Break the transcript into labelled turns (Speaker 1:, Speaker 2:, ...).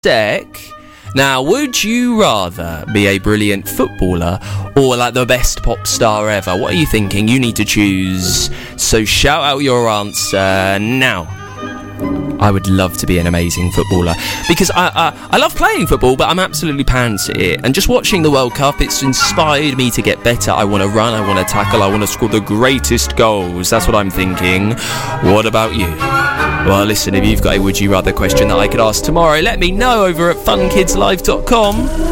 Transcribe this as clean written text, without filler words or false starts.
Speaker 1: sec. Now, would you rather be a brilliant footballer or like the best pop star ever? What are you thinking? You need to choose. So shout out your answer now. I would love to be an amazing footballer because I love playing football, but I'm absolutely pants at it. And just watching the World Cup, it's inspired me to get better. I want to run, I want to tackle, I want to score the greatest goals. That's what I'm thinking. What about you? Well, listen, if you've got a would you rather question that I could ask tomorrow, let me know over at funkidslive.com.